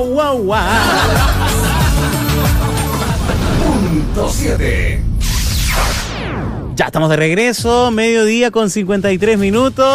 Guau, guau, guau. Punto 7. Ya estamos de regreso, mediodía con 53 minutos.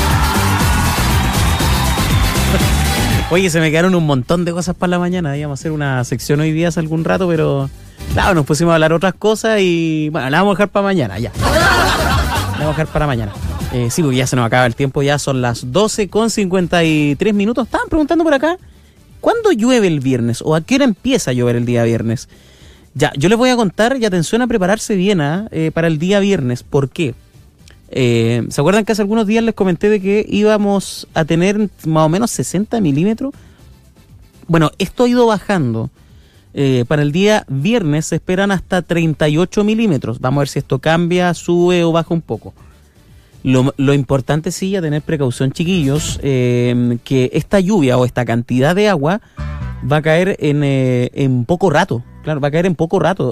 Oye, se me quedaron un montón de cosas para la mañana. Íbamos a hacer una sección hoy día hace algún rato, pero claro, nos pusimos a hablar otras cosas y bueno, la vamos a dejar para mañana, ya. La vamos a dejar para mañana. Sí, porque ya se nos acaba el tiempo, ya son las 12 con 53 minutos. Estaban preguntando por acá, ¿cuándo llueve el viernes? ¿O a qué hora empieza a llover el día viernes? Ya, yo les voy a contar y atención a prepararse bien para el día viernes. ¿Por qué? ¿Se acuerdan que hace algunos días les comenté de que íbamos a tener más o menos 60 milímetros? Bueno, esto ha ido bajando. Para el día viernes se esperan hasta 38 milímetros. Vamos a ver si esto cambia, sube o baja un poco. Lo importante sí, a tener precaución, chiquillos, que esta lluvia o esta cantidad de agua va a caer en poco rato. Claro, va a caer en poco rato.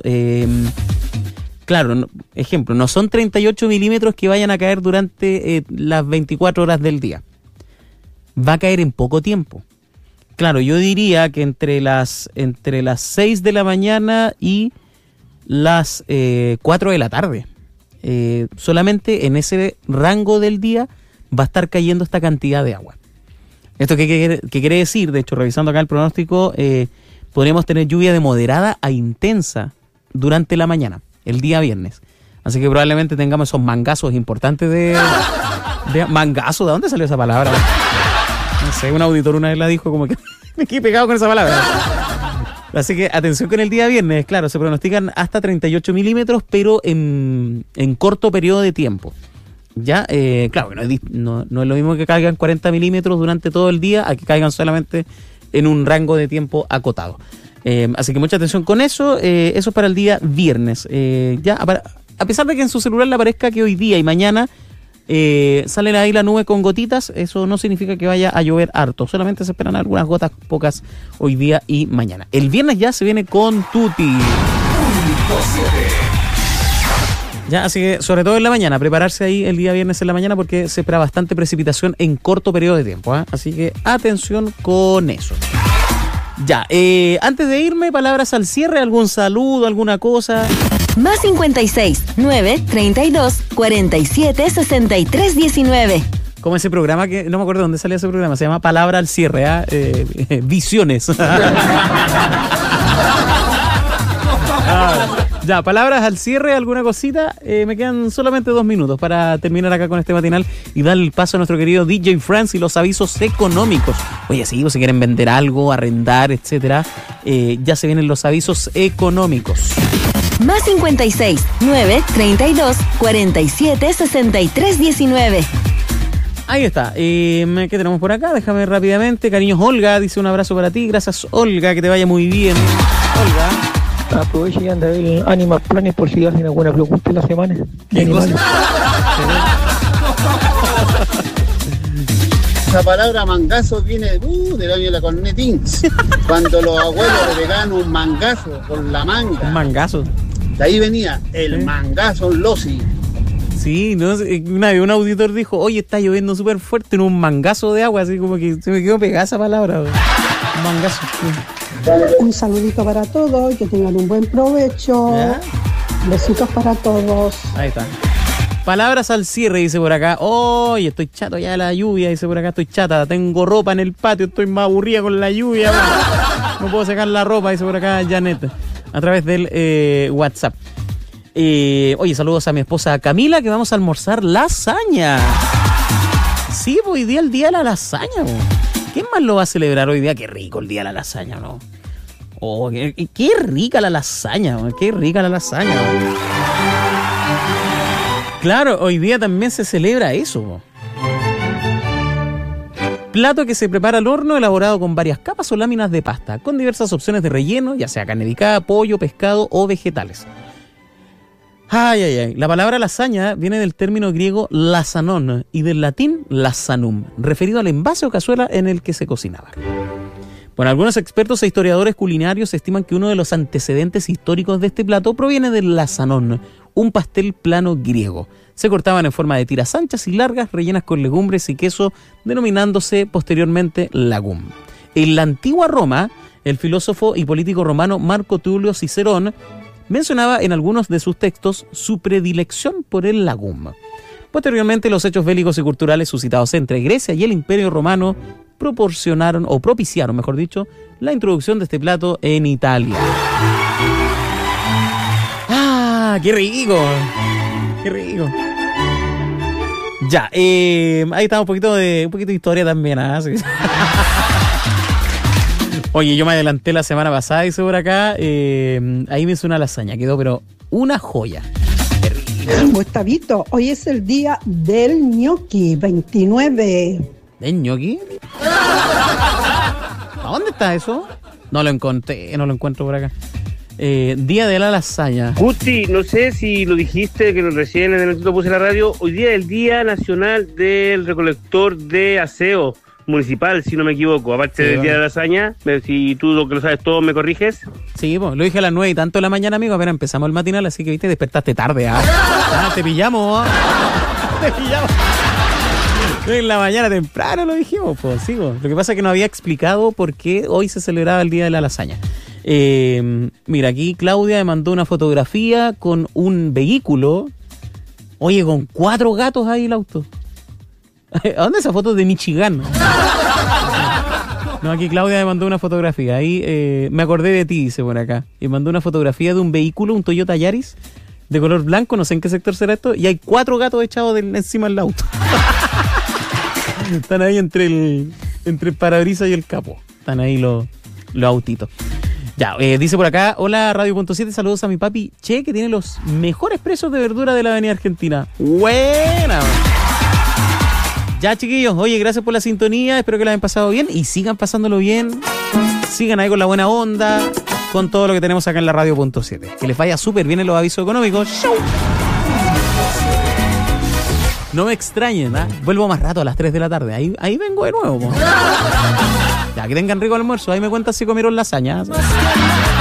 Claro, ejemplo, no son 38 milímetros que vayan a caer durante las 24 horas del día. Va a caer en poco tiempo. Claro, yo diría que entre las 6 de la mañana y las 4 de la tarde. Solamente en ese rango del día va a estar cayendo esta cantidad de agua. ¿Esto qué quiere decir? De hecho, revisando acá el pronóstico, podríamos tener lluvia de moderada a intensa durante la mañana, el día viernes. Así que probablemente tengamos esos mangazos importantes de mangazo. ¿De dónde salió esa palabra? No sé, un auditor una vez la dijo, como que me quedé pegado con esa palabra. Así que atención con el día viernes. Claro, se pronostican hasta 38 milímetros, pero en corto periodo de tiempo. Ya, claro, no es lo mismo que caigan 40 milímetros durante todo el día a que caigan solamente en un rango de tiempo acotado. Así que mucha atención con eso. Eso es para el día viernes. Ya, a pesar de que en su celular le aparezca que hoy día y mañana salen ahí la nube con gotitas, eso no significa que vaya a llover harto. Solamente se esperan algunas gotas pocas hoy día y mañana. El viernes ya se viene con tutti. Ya, así que sobre todo en la mañana, prepararse ahí el día viernes en la mañana porque se espera bastante precipitación en corto periodo de tiempo, ¿eh? Así que atención con eso. Ya, antes de irme, palabras al cierre, algún saludo, alguna cosa. Más 56 9 32 47 63 19. Como ese programa que no me acuerdo dónde salía ese programa, se llama Palabra al cierre, Visiones. Ya, palabras al cierre, alguna cosita. Me quedan solamente 2 minutos para terminar acá con este matinal y dar el paso a nuestro querido DJ France y los avisos económicos. Oye, sí, si quieren vender algo, arrendar, etcétera, ya se vienen los avisos económicos. Más 56 9 32 47 63 19. Ahí está. ¿Qué tenemos por acá? Déjame ver rápidamente. Cariños, Olga dice un abrazo para ti. Gracias, Olga, que te vaya muy bien. Olga. Aprovecha y anda a ver Animal Planet por si hacen alguna pregunta en la semana. ¿Qué cosa? Esa palabra mangazo viene del año de la Cornetins, cuando los abuelos le pegaban un mangazo con la manga. Un mangazo. De ahí venía el mangazo Losi. Sí, no, una vez un auditor dijo, oye, está lloviendo súper fuerte en un mangazo de agua, así como que se me quedó pegada esa palabra. Un mangazo. Un saludito para todos, que tengan un buen provecho. ¿Ya? Besitos para todos. Ahí está. Palabras al cierre, dice por acá. Oye, estoy chato ya de la lluvia, dice por acá, estoy chata. Tengo ropa en el patio, estoy más aburrida con la lluvia. No puedo sacar la ropa, dice por acá Janet, a través del WhatsApp. Oye, saludos a mi esposa Camila, que vamos a almorzar lasaña. Sí, pues hoy día el día de la lasaña, bro. ¿Quién más lo va a celebrar hoy día? Qué rico el día de la lasaña, ¿no? Oh, qué rica la lasaña, bro. Qué rica la lasaña, bro. Claro, hoy día también se celebra eso, bro. Plato que se prepara al horno, elaborado con varias capas o láminas de pasta, con diversas opciones de relleno, ya sea carne picada, pollo, pescado o vegetales. Ay, ay, ay. La palabra lasaña viene del término griego lasanon y del latín lasanum, referido al envase o cazuela en el que se cocinaba. Bueno, algunos expertos e historiadores culinarios estiman que uno de los antecedentes históricos de este plato proviene del lasanón, un pastel plano griego. Se cortaban en forma de tiras anchas y largas, rellenas con legumbres y queso, denominándose posteriormente lagum. En la antigua Roma, el filósofo y político romano Marco Tulio Cicerón mencionaba en algunos de sus textos su predilección por el lagum. Posteriormente, los hechos bélicos y culturales suscitados entre Grecia y el Imperio Romano propiciaron, mejor dicho, la introducción de este plato en Italia. ¡Ah, qué rico! ¡Qué rico! Ya, ahí está un poquito de historia también, ¿ah? Sí. Oye, yo me adelanté la semana pasada, dice por acá, ahí me hizo una lasaña, quedó pero una joya. Gustavito, hoy es el día del ñoqui, 29. ¿Del ñoqui? ¿A dónde está eso? No lo encuentro por acá. Día de la lasaña. Gusti, no sé si lo dijiste, que recién en el momento puse la radio, hoy día es el Día Nacional del Recolector de Aseo Municipal, si no me equivoco, aparte del Día de la Lasaña. Si tú lo que lo sabes todo me corriges. Sí, pues, lo dije a las 9 y tanto de la mañana, amigo, apenas empezamos el matinal, así que viste, despertaste tarde. Te pillamos. Te pillamos. En la mañana temprano lo dijimos, pues sí, pues. Lo que pasa es que no había explicado por qué hoy se celebraba el Día de la Lasaña. Mira, aquí Claudia me mandó una fotografía con un vehículo. Oye, con 4 gatos ahí el auto. ¿A dónde esa foto de Michigan? No, aquí Claudia me mandó una fotografía. Ahí me acordé de ti, dice por acá. Y mandó una fotografía de un vehículo, un Toyota Yaris, de color blanco, no sé en qué sector será esto. Y hay 4 gatos echados encima del auto. Están ahí entre el parabrisas y el capó. Están ahí los autitos. Ya, dice por acá, hola Radio.7, saludos a mi papi Che, que tiene los mejores precios de verdura de la avenida Argentina. Buena. Ya, chiquillos, oye, gracias por la sintonía, espero que la hayan pasado bien y sigan pasándolo bien. Sigan ahí con la buena onda, con todo lo que tenemos acá en la Radio.7. Que les vaya súper bien en los avisos económicos. ¡Show! No me extrañen, ¿eh? Vuelvo más rato a las 3 de la tarde. Ahí vengo de nuevo, po. Ya, que tengan rico almuerzo. Ahí me cuentan si comieron lasaña.